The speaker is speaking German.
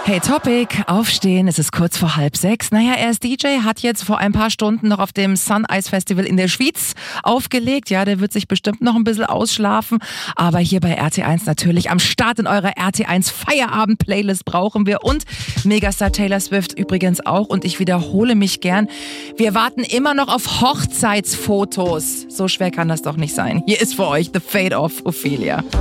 Hey Topic, aufstehen, es ist kurz vor 5:30. Naja, er ist DJ, hat jetzt vor ein paar Stunden noch auf dem Sun Ice Festival in der Schweiz aufgelegt. Ja, der wird sich bestimmt noch ein bisschen ausschlafen. Aber hier bei RT1 natürlich am Start in eurer RT1 Feierabend-Playlist brauchen wir. Und Megastar Taylor Swift übrigens auch. Und ich wiederhole mich gern, wir warten immer noch auf Hochzeitsfotos. So schwer kann das doch nicht sein. Hier ist für euch The Fate of Ophelia.